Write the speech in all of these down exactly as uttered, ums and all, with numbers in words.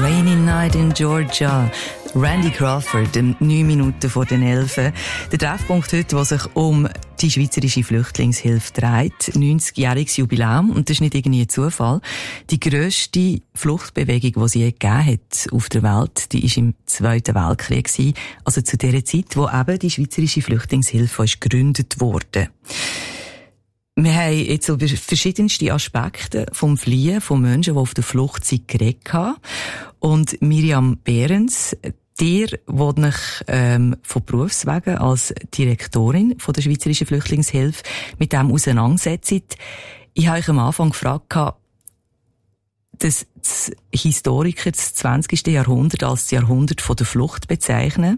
Rainy Night in Georgia. Randy Crawford, neun Minuten vor den elf. Der Treffpunkt heute, der sich um die schweizerische Flüchtlingshilfe dreht. neunzigjähriges Jubiläum. Und das ist nicht irgendwie ein Zufall. Die grösste Fluchtbewegung, die sie je gegeben hat auf der Welt, die war im Zweiten Weltkrieg gewesen. Also zu der Zeit, wo eben die schweizerische Flüchtlingshilfe ist gegründet wurde. Wir haben jetzt über verschiedenste Aspekte vom Fliehen von Menschen, die auf der Flucht sind, geredet. Und Miriam Behrens, dir, die euch ähm, von Berufswegen als Direktorin von der Schweizerischen Flüchtlingshilfe mit dem auseinandersetzt. Ich habe euch am Anfang gefragt, dass die Historiker das zwanzigste Jahrhundert als das Jahrhundert von der Flucht bezeichnen.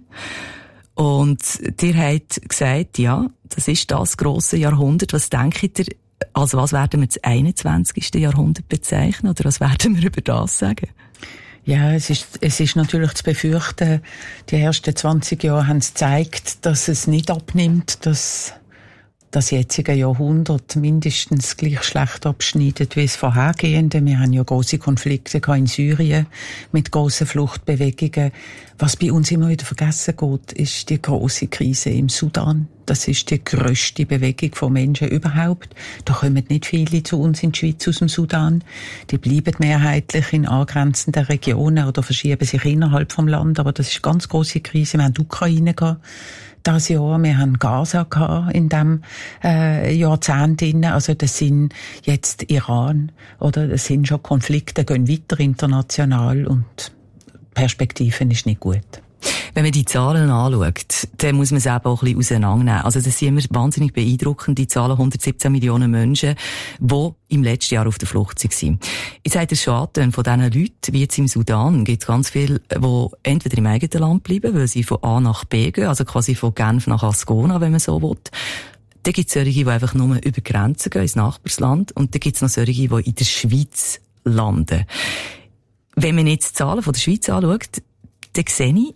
Und dir hat gesagt, ja, das ist das grosse Jahrhundert. Was denkt ihr, also was werden wir das einundzwanzigste Jahrhundert bezeichnen? Oder was werden wir über das sagen? Ja, es ist, es ist natürlich zu befürchten, die ersten zwanzig Jahre haben es gezeigt, dass es nicht abnimmt, dass das jetzige Jahrhundert mindestens gleich schlecht abschneidet wie das vorhergehende. Wir haben ja grosse Konflikte in Syrien mit grossen Fluchtbewegungen. Was bei uns immer wieder vergessen geht, ist die grosse Krise im Sudan. Das ist die grösste Bewegung von Menschen überhaupt. Da kommen nicht viele zu uns in die Schweiz aus dem Sudan. Die bleiben mehrheitlich in angrenzenden Regionen oder verschieben sich innerhalb vom Land. Aber das ist eine ganz grosse Krise. Wir haben die Ukraine gehabt. Das Jahr, wir haben Gaza gehabt in dem äh, Jahrzehnt inne. Also das sind jetzt Iran oder das sind schon Konflikte, gehen weiter international und Perspektiven ist nicht gut. Wenn man die Zahlen anschaut, dann muss man es eben auch ein bisschen auseinandernehmen. Also das sind immer wahnsinnig beeindruckend, die Zahlen hundertsiebzehn Millionen Menschen, die im letzten Jahr auf der Flucht waren. Jetzt habt ihr schon angetan, von diesen Leuten, wie jetzt im Sudan, gibt es ganz viele, die entweder im eigenen Land bleiben, weil sie von A nach B gehen, also quasi von Genf nach Ascona, wenn man so will. Dann gibt es solche, die einfach nur über Grenzen gehen, ins Nachbarsland. Und dann gibt es noch solche, die in der Schweiz landen. Wenn man jetzt die Zahlen von der Schweiz anschaut, dann sehe ich,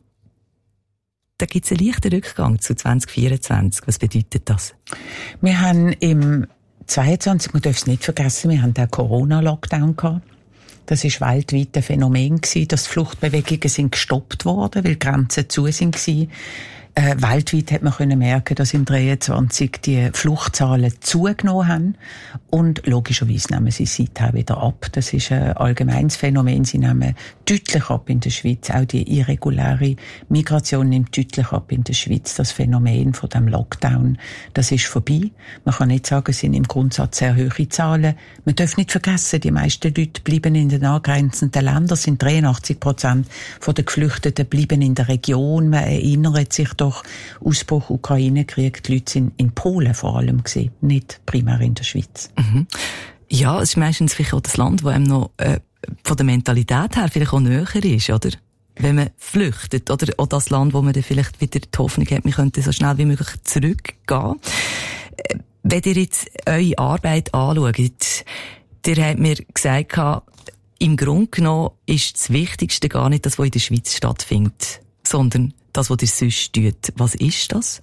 da gibt es einen leichten Rückgang zu zwanzig vierundzwanzig. Was bedeutet das? Wir haben im zweiundzwanzig, man darf es nicht vergessen, wir haben den Corona-Lockdown gehabt. Das war weltweit ein Phänomen gewesen, dass Fluchtbewegungen sind gestoppt worden, weil die Grenzen zu sind gewesen. Äh, weltweit hat man können merken, dass im dreiundzwanzig die Fluchtzahlen zugenommen haben. Und logischerweise nehmen sie seither wieder ab. Das ist ein allgemeines Phänomen. Sie nehmen deutlich ab in der Schweiz. Auch die irreguläre Migration nimmt deutlich ab in der Schweiz. Das Phänomen von dem Lockdown, das ist vorbei. Man kann nicht sagen, es sind im Grundsatz sehr hohe Zahlen. Man darf nicht vergessen, die meisten Leute bleiben in den angrenzenden Ländern, sind dreiundachtzig Prozent von den Geflüchteten bleiben in der Region. Man erinnert sich doch, Ausbruch Ukraine-Krieg, die Leute sind in Polen vor allem gewesen, nicht primär in der Schweiz. Mhm. Ja, es ist meistens vielleicht auch das Land, das einem noch äh, von der Mentalität her vielleicht auch näher ist, oder? Wenn man flüchtet, oder auch das Land, wo man dann vielleicht wieder die Hoffnung hat, man könnte so schnell wie möglich zurückgehen. Äh, wenn ihr jetzt eure Arbeit anschaut, ihr habt mir gesagt, im Grunde genommen ist das Wichtigste gar nicht das, was in der Schweiz stattfindet, sondern das, was ihr sonst tut. Was ist das?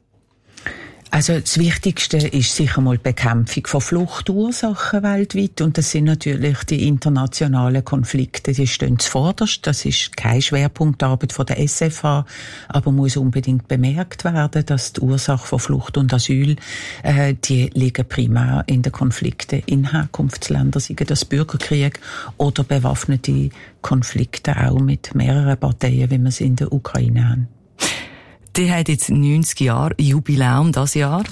Also das Wichtigste ist sicher mal die Bekämpfung von Fluchtursachen weltweit. Und das sind natürlich die internationalen Konflikte, die stehen zuvorderst. Das ist keine Schwerpunktarbeit von der S F H, aber muss unbedingt bemerkt werden, dass die Ursache von Flucht und Asyl, äh, die liegen primär in den Konflikten in Herkunftsländern, sei das Bürgerkrieg oder bewaffnete Konflikte auch mit mehreren Parteien, wie wir es in der Ukraine haben. Ihr habt jetzt neunzig Jahre Jubiläum das Jahr.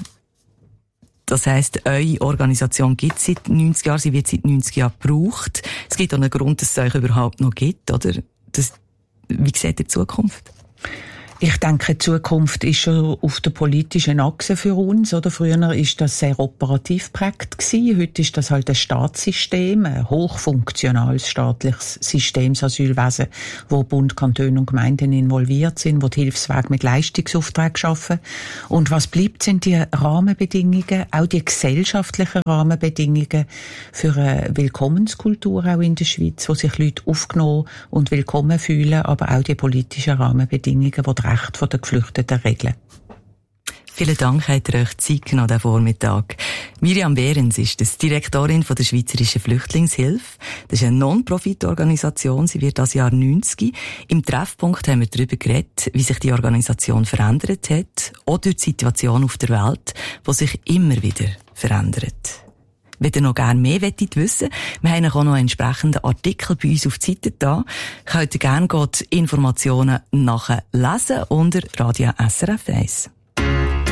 Das heisst, eure Organisation gibt es seit neunzig Jahren, sie wird seit neunzig Jahren gebraucht. Es gibt auch einen Grund, dass es euch überhaupt noch gibt, oder? Das, wie seht ihr die Zukunft? Ich denke, die Zukunft ist schon auf der politischen Achse für uns, oder? Früher ist das sehr operativ geprägt gewesen. Heute ist das halt ein Staatssystem, ein hochfunktionales staatliches System, das Asylwesen, wo Bund, Kantone und Gemeinden involviert sind, wo die Hilfswege mit Leistungsaufträgen schaffen. Und was bleibt, sind die Rahmenbedingungen, auch die gesellschaftlichen Rahmenbedingungen für eine Willkommenskultur auch in der Schweiz, wo sich Leute aufgenommen und willkommen fühlen, aber auch die politischen Rahmenbedingungen, die Recht von der Geflüchteten regeln. Vielen Dank, habt ihr euch Zeit genommen, diesen Vormittag. Miriam Behrens ist das Direktorin von der Schweizerischen Flüchtlingshilfe. Das ist eine Non-Profit-Organisation. Sie wird das Jahr neunzig. Im Treffpunkt haben wir darüber geredet, wie sich die Organisation verändert hat, auch durch die Situation auf der Welt, die sich immer wieder verändert. Wenn ihr noch gerne mehr wollt wissen, wir haben auch noch einen entsprechenden Artikel bei uns auf die Seite da. Könnt ihr gerne die Informationen nachlesen unter Radio S R F eins.